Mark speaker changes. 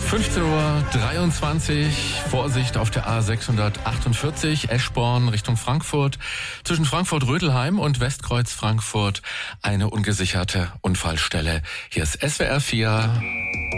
Speaker 1: 15:23 Uhr, Vorsicht auf der A648, Eschborn Richtung Frankfurt. Zwischen Frankfurt-Rödelheim und Westkreuz Frankfurt eine ungesicherte Unfallstelle. Hier ist SWR 4.